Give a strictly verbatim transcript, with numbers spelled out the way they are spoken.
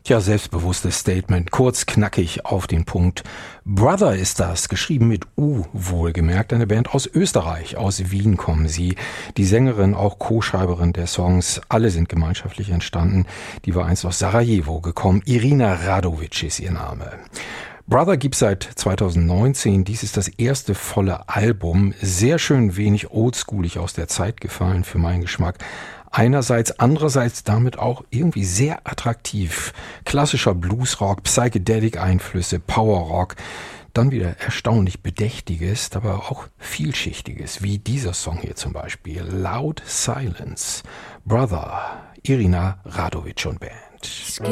Tja, selbstbewusstes Statement, kurz, knackig, auf den Punkt. Brother ist das, geschrieben mit U, wohlgemerkt, eine Band aus Österreich, aus Wien kommen sie. Die Sängerin, auch Co-Schreiberin der Songs, alle sind gemeinschaftlich entstanden. Die war einst aus Sarajevo gekommen, Irina Radovic ist ihr Name. Brother gibt's seit zweitausendneunzehn, dies ist das erste volle Album, sehr schön wenig oldschoolig aus der Zeit gefallen für meinen Geschmack. Einerseits, andererseits damit auch irgendwie sehr attraktiv. Klassischer Bluesrock, Psychedelic-Einflüsse, Powerrock, dann wieder erstaunlich Bedächtiges, aber auch Vielschichtiges, wie dieser Song hier zum Beispiel. Loud Silence, Brother, Irina Radovic und Band.